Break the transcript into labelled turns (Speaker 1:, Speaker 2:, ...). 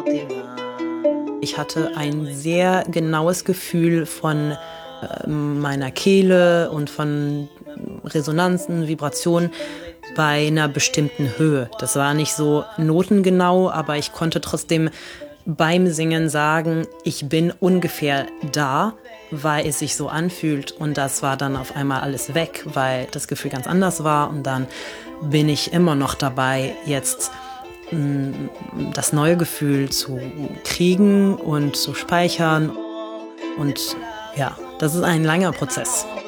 Speaker 1: Ich hatte ein sehr genaues Gefühl von meiner Kehle und von Resonanzen, Vibrationen bei einer bestimmten Höhe. Das war nicht so notengenau, aber ich konnte trotzdem beim Singen sagen, ich bin ungefähr da, weil es sich so anfühlt. Und das war dann auf einmal alles weg, weil das Gefühl ganz anders war. Und dann bin ich immer noch dabei, jetzt das neue Gefühl zu kriegen und zu speichern. Und ja, das ist ein langer Prozess.